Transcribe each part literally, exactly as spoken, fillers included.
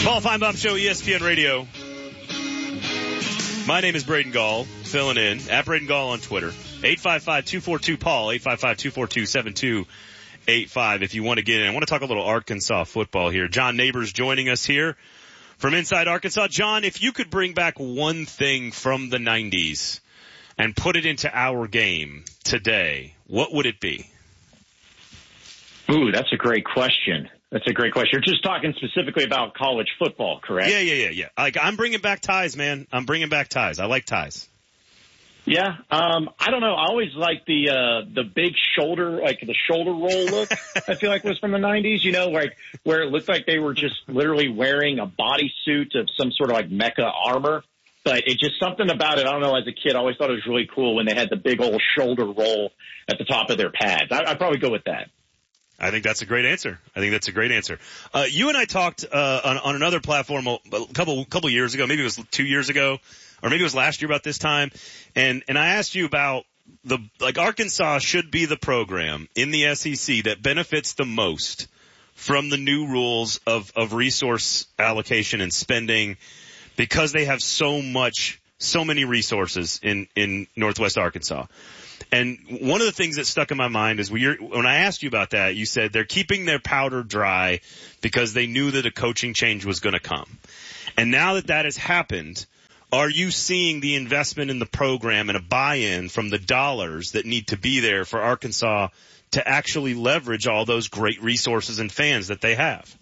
Paul Feinbaum Show, E S P N Radio. My name is Braden Gall, filling in at Braden Gall on Twitter. eight five five, two four two, Paul, eight five five, two four two, seven two eight five if you want to get in. I want to talk a little Arkansas football here. John Neighbors joining us here from inside Arkansas. John, if you could bring back one thing from the nineties and put it into our game today, what would it be? Ooh, that's a great question. That's a great question. You're just talking specifically about college football, correct? Yeah, yeah, yeah, yeah. Like, I'm bringing back ties, man. I'm bringing back ties. I like ties. Yeah, um, I don't know. I always like the uh, the big shoulder, like the shoulder roll look. I feel like was from the nineties. You know, like where it looked like they were just literally wearing a bodysuit of some sort of like mecha armor. But it just something about it. I don't know. As a kid, I always thought it was really cool when they had the big old shoulder roll at the top of their pads. I, I'd probably go with that. I think that's a great answer. I think that's a great answer. Uh, you and I talked, uh, on, on another platform a couple, couple years ago, maybe it was two years ago, or maybe it was last year about this time. And, and I asked you about the, like Arkansas should be the program in the S E C that benefits the most from the new rules of, of resource allocation and spending because they have so much, so many resources in, in Northwest Arkansas. And one of the things that stuck in my mind is when I asked you about that, you said they're keeping their powder dry because they knew that a coaching change was going to come. And now that that has happened, are you seeing the investment in the program and a buy-in from the dollars that need to be there for Arkansas to actually leverage all those great resources and fans that they have?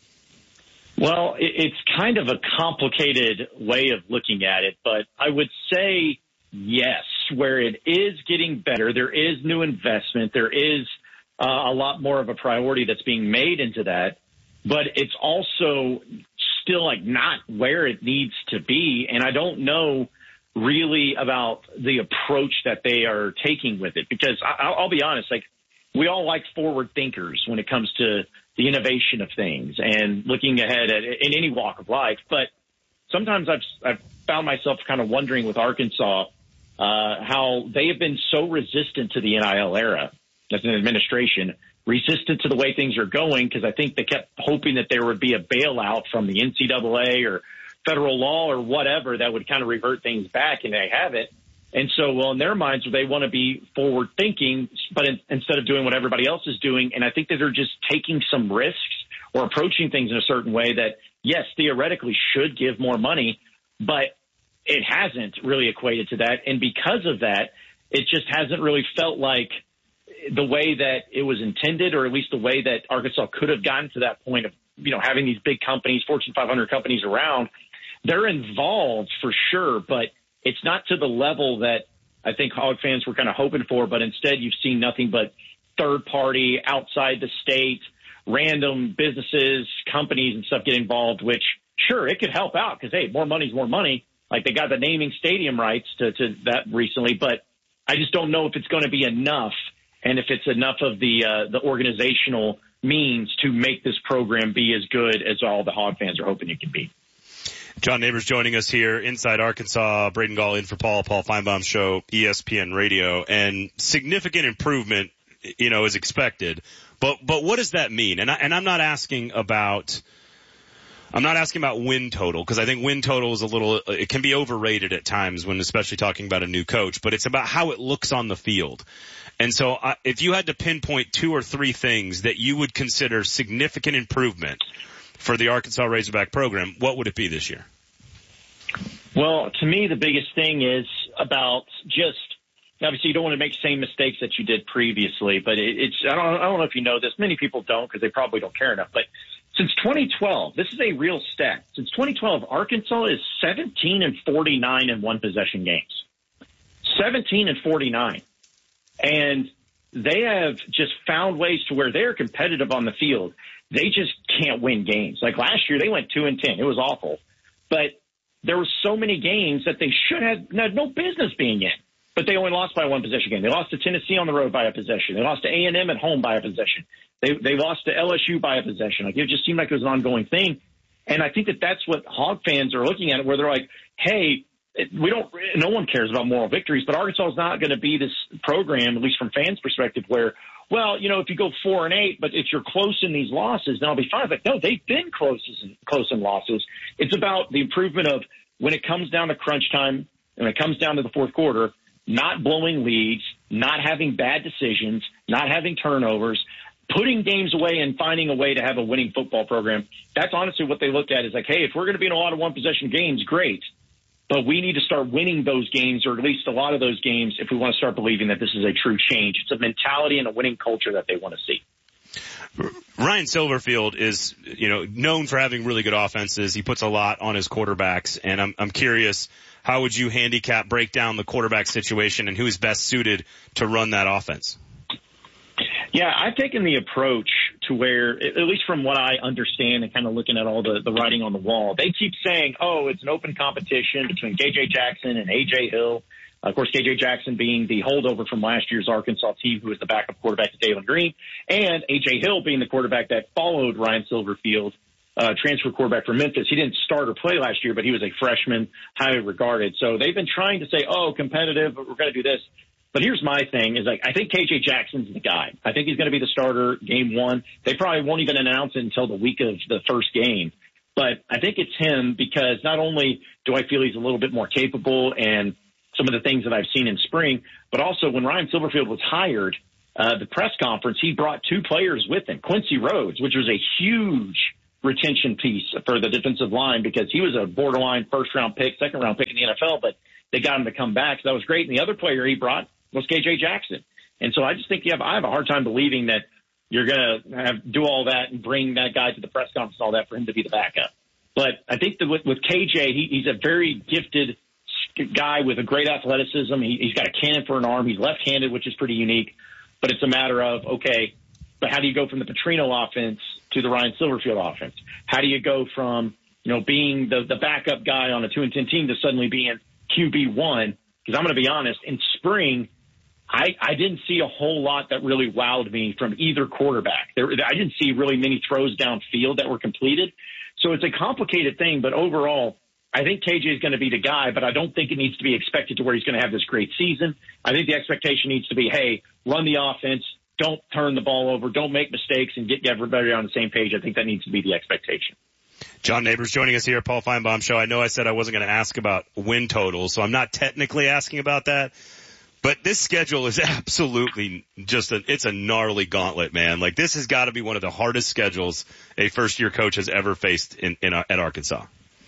Well, it's kind of a complicated way of looking at it, but I would say yes, where it is getting better. There is new investment. There is uh, a lot more of a priority that's being made into that, but it's also still like not where it needs to be. And I don't know really about the approach that they are taking with it, because I, I'll be honest, like we all like forward thinkers when it comes to the innovation of things and looking ahead at in any walk of life. But sometimes I've, I've found myself kind of wondering with Arkansas, Uh, how they have been so resistant to the N I L era as an administration, resistant to the way things are going, because I think they kept hoping that there would be a bailout from the N C double A or federal law or whatever that would kind of revert things back, and they haven't. And so, well, in their minds, they want to be forward thinking, but in, instead of doing what everybody else is doing, and I think that they're just taking some risks or approaching things in a certain way that, yes, theoretically should give more money, but it hasn't really equated to that. And because of that, it just hasn't really felt like the way that it was intended, or at least the way that Arkansas could have gotten to that point of, you know, having these big companies, Fortune five hundred companies around. They're involved for sure, but it's not to the level that I think Hog fans were kind of hoping for. But instead, you've seen nothing but third party, outside the state, random businesses, companies and stuff get involved, which sure, it could help out because, hey, more money's more money. Like they got the naming stadium rights to, to that recently, but I just don't know if it's going to be enough, and if it's enough of the uh, the organizational means to make this program be as good as all the Hog fans are hoping it can be. John Neighbors joining us here inside Arkansas. Braden Gall in for Paul. Paul Feinbaum Show, E S P N Radio, and significant improvement, you know, is expected. But but what does that mean? And I, and I'm not asking about. I'm not asking about win total, because I think win total is a little, it can be overrated at times when especially talking about a new coach, but it's about how it looks on the field. And so uh, if you had to pinpoint two or three things that you would consider significant improvement for the Arkansas Razorback program, what would it be this year? Well, to me, the biggest thing is about just, obviously you don't want to make the same mistakes that you did previously, but it, it's, I don't, I don't know if you know this. Many people don't because they probably don't care enough, but since twenty twelve, this is a real stat. Since twenty twelve, Arkansas is seventeen and forty-nine in one possession games. seventeen and forty-nine. And they have just found ways to where they're competitive on the field. They just can't win games. Like last year, they went two and ten. It was awful. But there were so many games that they should have had no business being in. But they only lost by one possession game. They lost to Tennessee on the road by a possession. They lost to A and M at home by a possession. They they lost to L S U by a possession. Like it just seemed like it was an ongoing thing. And I think that that's what Hog fans are looking at it, where they're like, hey, we don't, no one cares about moral victories, but Arkansas is not going to be this program, at least from fans' perspective, where well, you know, if you go four and eight, but if you're close in these losses, then I'll be fine. But no, they've been close in, close in losses. It's about the improvement of when it comes down to crunch time, when it comes down to the fourth quarter, not blowing leads, not having bad decisions, not having turnovers, putting games away and finding a way to have a winning football program. That's honestly what they look at is like, hey, if we're going to be in a lot of one-possession games, great. But we need to start winning those games, or at least a lot of those games, if we want to start believing that this is a true change. It's a mentality and a winning culture that they want to see. Ryan Silverfield is, you know, known for having really good offenses. He puts a lot on his quarterbacks, and I'm, I'm curious, how would you handicap, break down the quarterback situation and who's best suited to run that offense? Yeah, I've taken the approach to where, at least from what I understand and kind of looking at all the, the writing on the wall, they keep saying, oh, it's an open competition between K J Jackson and A J Hill. Of course, K J Jackson being the holdover from last year's Arkansas team, who was the backup quarterback to Dalen Green, and A J Hill being the quarterback that followed Ryan Silverfield, uh, transfer quarterback from Memphis. He didn't start or play last year, but he was a freshman, highly regarded. So they've been trying to say, oh, competitive, but we're going to do this. But here's my thing is like, I think K J Jackson's the guy. I think he's going to be the starter game one. They probably won't even announce it until the week of the first game. But I think it's him because not only do I feel he's a little bit more capable and some of the things that I've seen in spring, but also when Ryan Silverfield was hired, uh, the press conference, he brought two players with him, Quincy Rhodes, which was a huge retention piece for the defensive line because he was a borderline first round pick, second round pick in the N F L, but they got him to come back. So that was great. And the other player he brought was K J Jackson. And so I just think you have, I have a hard time believing that you're going to have do all that and bring that guy to the press conference and all that for him to be the backup. But I think that with, with K J, he, he's a very gifted guy with a great athleticism. He, he's got a cannon for an arm. He's left-handed, which is pretty unique. But it's a matter of, okay, but how do you go from the Petrino offense to the Ryan Silverfield offense? How do you go from, you know, being the, the backup guy on a two and ten team to suddenly being Q B one? Because I'm going to be honest, in spring, I, I didn't see a whole lot that really wowed me from either quarterback. There, I didn't see really many throws downfield that were completed. So it's a complicated thing, but overall, I think K J is going to be the guy, but I don't think it needs to be expected to where he's going to have this great season. I think the expectation needs to be, hey, run the offense, don't turn the ball over, don't make mistakes, and get everybody on the same page. I think that needs to be the expectation. John Neighbors joining us here, Paul Feinbaum Show. I know I said I wasn't going to ask about win totals, so I'm not technically asking about that. But this schedule is absolutely just a, it's a gnarly gauntlet, man. Like, this has got to be one of the hardest schedules a first-year coach has ever faced in, in at Arkansas.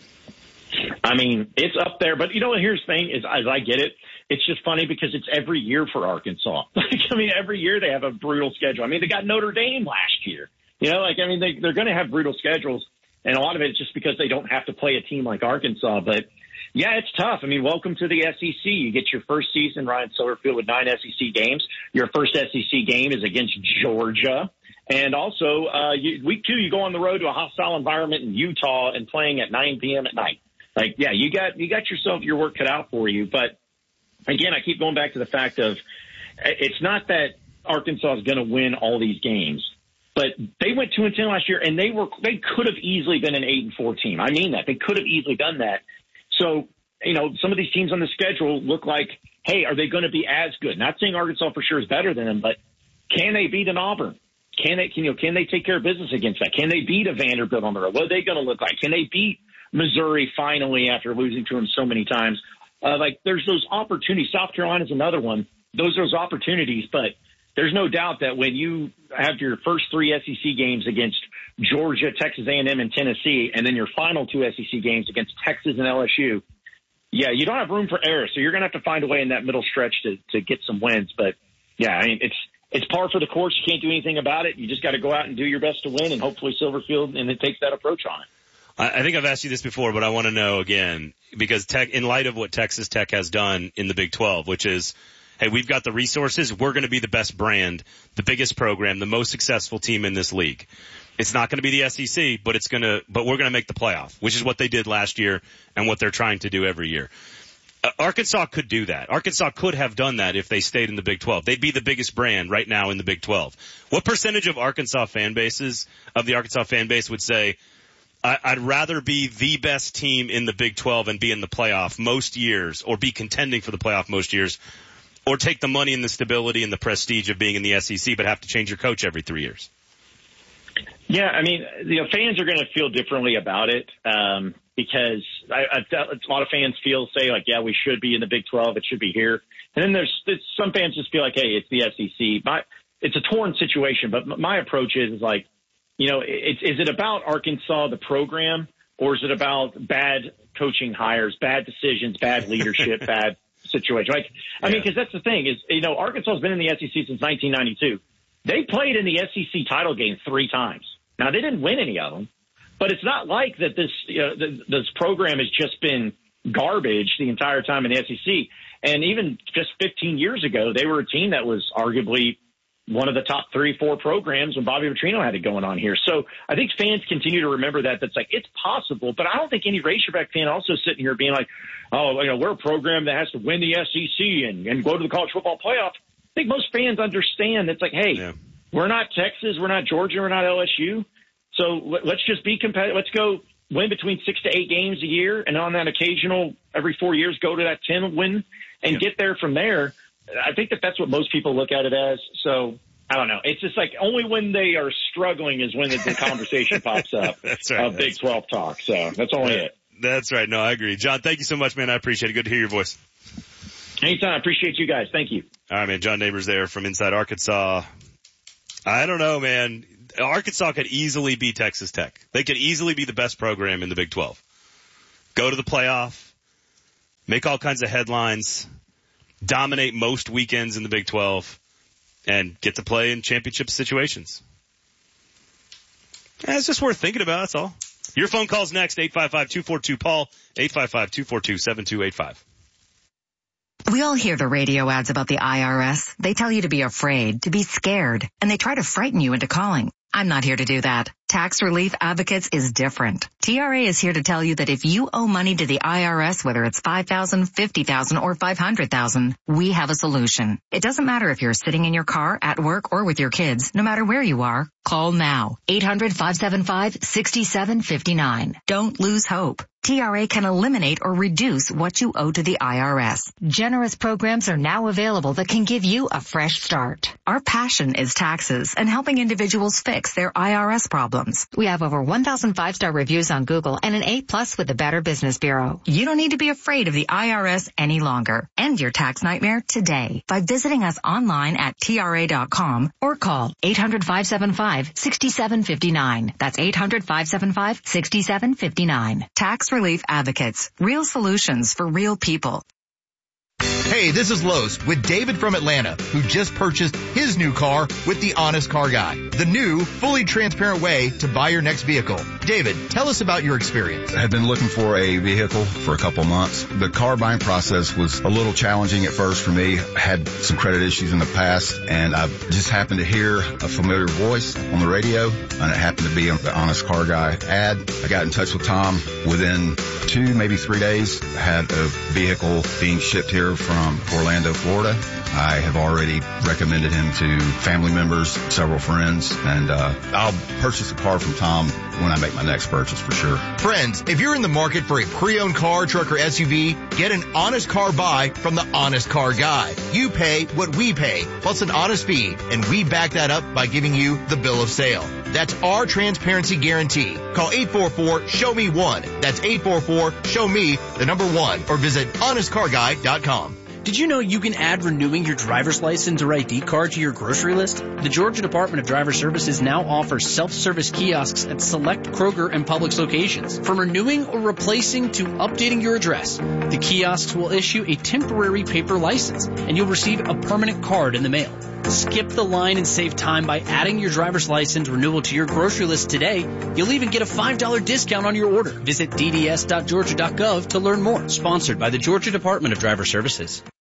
I mean, it's up there. But, you know, here's the thing is, as I get it, it's just funny because it's every year for Arkansas. Like, I mean, every year they have a brutal schedule. I mean, they got Notre Dame last year. You know, like, I mean, they, they're going to have brutal schedules. And a lot of it is just because they don't have to play a team like Arkansas. But, yeah, it's tough. I mean, welcome to the S E C. You get your first season, Ryan Silverfield, with nine S E C games. Your first S E C game is against Georgia. And also, uh, you, week two, you go on the road to a hostile environment in Utah and playing at nine p.m. at night. Like, yeah, you got you got yourself your work cut out for you. But, again, I keep going back to the fact of it's not that Arkansas is going to win all these games. But they went two and ten last year, and they were they could have easily been an eight and four team. I mean that they could have easily done that. So, you know, some of these teams on the schedule look like, hey, are they going to be as good? Not saying Arkansas for sure is better than them, but can they beat an Auburn? Can they, can, you know, can they take care of business against that? Can they beat a Vanderbilt on the road? What are they going to look like? Can they beat Missouri finally after losing to them so many times? Uh, like, there's those opportunities. South Carolina's another one. Those are those opportunities, but there's no doubt that when you have your first three S E C games against Georgia, Texas A and M, and Tennessee, and then your final two S E C games against Texas and L S U, yeah, you don't have room for error. So you're going to have to find a way in that middle stretch to, to get some wins. But, yeah, I mean, it's it's par for the course. You can't do anything about it. You just got to go out and do your best to win, and hopefully Silverfield and it takes that approach on it. I think I've asked you this before, but I want to know again, because tech, in light of what Texas Tech has done in the Big twelve, which is, hey, we've got the resources. We're going to be the best brand, the biggest program, the most successful team in this league. It's not going to be the S E C, but it's going to, but we're going to make the playoff, which is what they did last year and what they're trying to do every year. Uh, Arkansas could do that. Arkansas could have done that if they stayed in the Big twelve. They'd be the biggest brand right now in the Big twelve. What percentage of Arkansas fan bases, of the Arkansas fan base would say, I, I'd rather be the best team in the Big twelve and be in the playoff most years, or be contending for the playoff most years, or take the money and the stability and the prestige of being in the S E C, but have to change your coach every three years? Yeah, I mean, you know, fans are going to feel differently about it um, because I, I, a lot of fans feel, say, like, yeah, we should be in the Big twelve. It should be here. And then there's, there's some fans just feel like, hey, it's the S E C. My, it's a torn situation, but my approach is, is like, you know, it's, is it about Arkansas, the program, or is it about bad coaching hires, bad decisions, bad leadership, bad situation? Like, I yeah. mean, because that's the thing is, you know, Arkansas has been in the S E C since nineteen ninety-two. They played in the S E C title game three times. Now, they didn't win any of them, but it's not like that this, you know, this program has just been garbage the entire time in the S E C. And even just fifteen years ago, they were a team that was arguably one of the top three, four programs when Bobby Petrino had it going on here. So I think fans continue to remember that. That's like, it's possible, but I don't think any Razorback fan also sitting here being like, oh, you know, we're a program that has to win the S E C and, and go to the college football playoff. I think most fans understand it's like, hey, yeah. we're not Texas, we're not Georgia, we're not L S U. So let's just be competitive. Let's go win between six to eight games a year, and on that occasional, every four years, go to that ten win and yeah. get there from there. I think that that's what most people look at it as. So I don't know. It's just like only when they are struggling is when the, the conversation pops up that's right, of Big twelve talk. So that's only yeah, it. That's right. No, I agree. John, thank you so much, man. I appreciate it. Good to hear your voice. Anytime. I appreciate you guys. Thank you. All right, man. John Neighbors there from Inside Arkansas. I don't know, man. Arkansas could easily be Texas Tech. They could easily be the best program in the Big twelve. Go to the playoff, make all kinds of headlines, dominate most weekends in the Big twelve, and get to play in championship situations. Yeah, it's just worth thinking about, that's all. Your phone call's next, eight five five, two four two, P A U L, eight five five, two four two, seven two eight five. We all hear the radio ads about the I R S. They tell you to be afraid, to be scared, and they try to frighten you into calling. I'm not here to do that. Tax Relief Advocates is different. T R A is here to tell you that if you owe money to the I R S, whether it's five thousand dollars, fifty thousand dollars, or five hundred thousand dollars, we have a solution. It doesn't matter if you're sitting in your car, at work, or with your kids. No matter where you are, call now. eight hundred, five seven five, six seven five nine. Don't lose hope. T R A can eliminate or reduce what you owe to the I R S. Generous programs are now available that can give you a fresh start. Our passion is taxes and helping individuals fix their I R S problems. We have over one thousand five-star reviews on Google and an A plus with the Better Business Bureau. You don't need to be afraid of the I R S any longer. End your tax nightmare today by visiting us online at T R A dot com or call eight hundred, five seven five, six seven five nine. That's eight hundred, five seven five, six seven five nine. Tax Relief Advocates. Real solutions for real people. Hey, this is Los with David from Atlanta, who just purchased his new car with the Honest Car Guy, the new, fully transparent way to buy your next vehicle. David, tell us about your experience. I had been looking for a vehicle for a couple months. The car buying process was a little challenging at first for me. I had some credit issues in the past, and I just happened to hear a familiar voice on the radio, and it happened to be on the Honest Car Guy ad. I got in touch with Tom. Within two, maybe three days, I had a vehicle being shipped here from Orlando, Florida. I have already recommended him to family members, several friends, and uh I'll purchase a car from Tom when I make my next purchase for sure. Friends, if you're in the market for a pre-owned car, truck, or S U V, get an honest car buy from the Honest Car Guy. You pay what we pay, plus an honest fee, and we back that up by giving you the bill of sale. That's our transparency guarantee. Call eight four four, show me one. That's eight four four, show me the number one, or visit honest car guy dot com. Did you know you can add renewing your driver's license or I D card to your grocery list? The Georgia Department of Driver Services now offers self-service kiosks at select Kroger and Publix locations. From renewing or replacing to updating your address, the kiosks will issue a temporary paper license, and you'll receive a permanent card in the mail. Skip the line and save time by adding your driver's license renewal to your grocery list today. You'll even get a five dollars discount on your order. Visit d d s dot georgia dot gov to learn more. Sponsored by the Georgia Department of Driver Services.